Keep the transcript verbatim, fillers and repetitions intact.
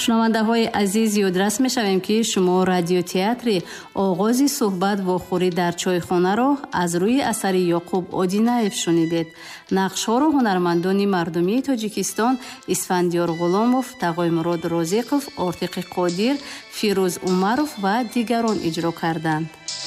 шунавандаҳои азиз, ёдрас мешавем, ки шумо радиотеатри оғози суҳбат вохӯрӣ дар чойхонаро аз рӯи асари Ёқуб Одинаев шунидед. нақшҳоро ҳунармандони мардумии Тоҷикистон Исфандиёр Ғуломов, Тағоймурод Розиқов, Ортиқи Қодир, Фирӯз Умаров ва дигарон иҷро карданд.